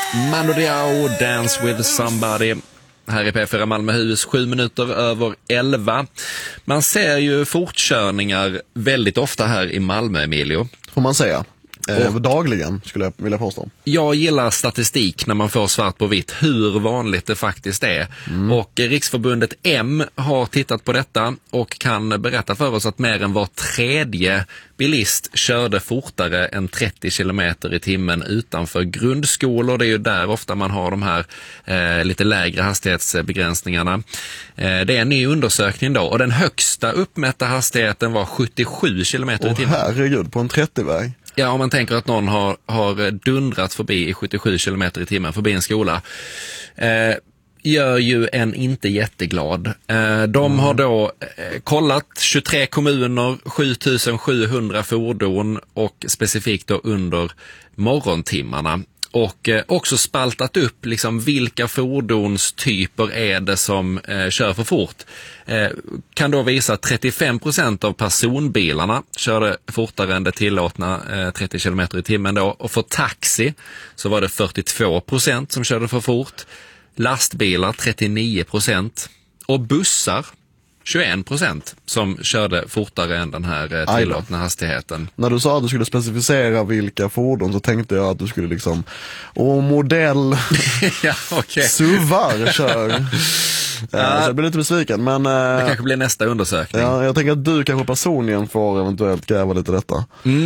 Mando Diao, Dance with somebody. Här i P4 Malmöhus, 7 minuter över 11. Man ser ju fortkörningar väldigt ofta här i Malmö, Emilio. Får man säga. Dagligen skulle jag vilja påstå. Jag gillar statistik när man får svart på vitt hur vanligt det faktiskt är. Och Riksförbundet M har tittat på detta och kan berätta för oss att mer än var tredje bilist körde fortare än 30 kilometer i timmen utanför grundskolor. Det är ju där ofta man har de här lite lägre hastighetsbegränsningarna. Det är en ny undersökning då, och den högsta uppmätta hastigheten var 77 kilometer i timmen. Herregud, på en 30-väg. Ja, om man tänker att någon har dundrat förbi i 77 kilometer i timmen förbi en skola. Gör ju en inte jätteglad. De har då kollat 23 kommuner, 7700 fordon och specifikt då under morgontimmarna. Och också spaltat upp liksom vilka fordonstyper är det som kör för fort. Kan då visa att 35% av personbilarna körde fortare än det tillåtna 30 km i timmen då. Och för taxi så var det 42% som körde för fort. Lastbilar 39% och bussar 21% som körde fortare än den här tillåtna hastigheten. När du sa att du skulle specificera vilka fordon så tänkte jag att du skulle liksom modell ja, okay. SUVar kör. Så jag blir lite besviken, men det kanske blir nästa undersökning. Ja, jag tänker att du kanske personligen får eventuellt gräva lite detta.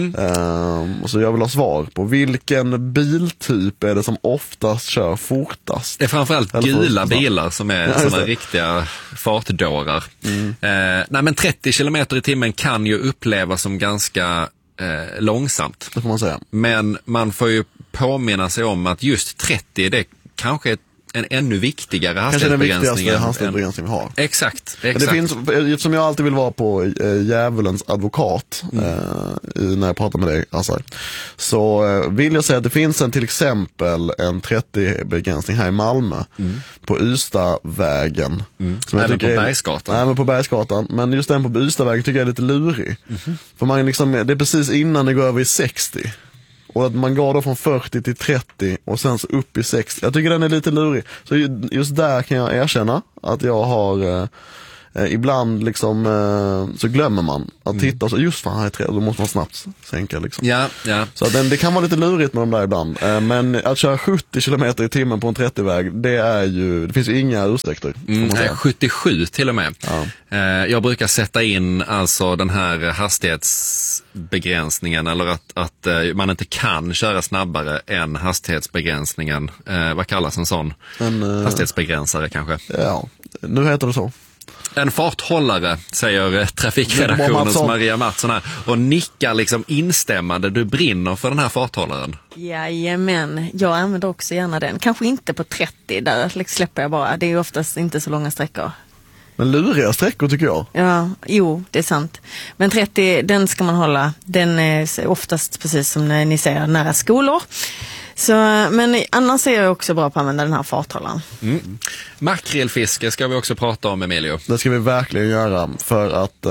Så jag vill ha svar på vilken biltyp är det som oftast kör fortast. Det är framförallt gula bilar som är sådana riktiga fartdårar. Nej, men 30 kilometer i timmen kan ju upplevas som ganska långsamt. Det får man säga. Men man får ju påminna sig om att just 30, det kanske är en ännu viktigare hastighetsbegränsning. Kanske den viktigaste hastighetsbegränsning vi har. Exakt. Men det finns, som jag alltid vill vara på djävulens advokat när jag pratar med dig, Assar, så vill jag säga att det finns till exempel en 30-begränsning här i Malmö på Ystadvägen. Som även på Bergsgatan. Även på Bergsgatan. Men just den på Ystadvägen tycker jag är lite lurig. För man liksom, det är precis innan det går över i 60. Och att man går då från 40 till 30 och sen så upp i 60. Jag tycker den är lite lurig. Så just där kan jag erkänna att jag har ibland liksom så glömmer man att titta och så just fan här är 30, då måste man snabbt sänka liksom. Ja. Så det kan vara lite lurigt med de där ibland. Men att köra 70 km i timmen på en 30-väg, det finns ju inga ursäkter. 77 till och med. Ja. Jag brukar sätta in alltså den här hastighetsbegränsningen, eller att man inte kan köra snabbare än hastighetsbegränsningen. Vad kallas en sån? Hastighetsbegränsare kanske. Ja, nu heter det så. En farthållare, säger trafikredaktionens Maria Mattsson här, och nickar liksom instämmande. Du brinner för den här farthållaren. Jajamän, jag använder också gärna den. Kanske inte på 30, där släpper jag bara. Det är ju oftast inte så långa sträckor. Men luriga sträckor tycker jag. Ja, jo, det är sant. Men 30, den ska man hålla. Den är oftast, precis som när ni säger, nära skolor. Så, men annars är jag också bra på att använda den här farthållaren. Makrillfiske ska vi också prata om, Emilio. Det ska vi verkligen göra, för att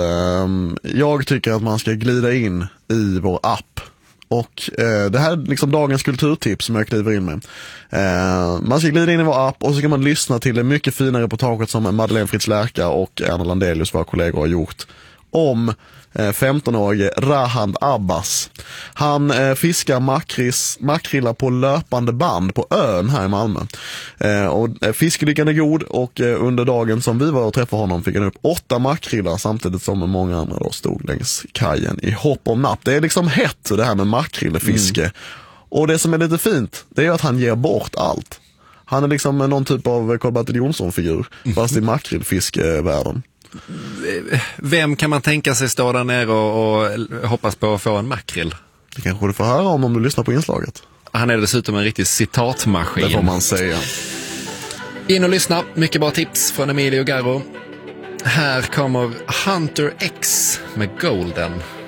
jag tycker att man ska glida in i vår app. Och det här är liksom dagens kulturtips som jag kliver in med. Man ska glida in i vår app och så kan man lyssna till det mycket fina reportaget som Madeleine Fritz Lärka och Anna Landelius, våra kollegor, har gjort om 15-årige Rahand Abbas. Han fiskar makrillar på löpande band på ön här i Malmö. Och fiskelyckan är god, och under dagen som vi var och träffade honom fick han upp 8 makrillar samtidigt som många andra då stod längs kajen i hopp om napp. Det är liksom hett det här med makrillfiske. Och det som är lite fint, det är att han ger bort allt. Han är liksom någon typ av Karl-Bertil Jonsson-figur, fast i makrillfiskevärlden. Vem kan man tänka sig stå där nere och hoppas på att få en makrill? Det kanske du får höra om du lyssnar på inslaget. Han är dessutom en riktig citatmaskin. Det får man säga. In och lyssna, mycket bra tips från Emilio Garro. Här kommer Hunter X med Golden.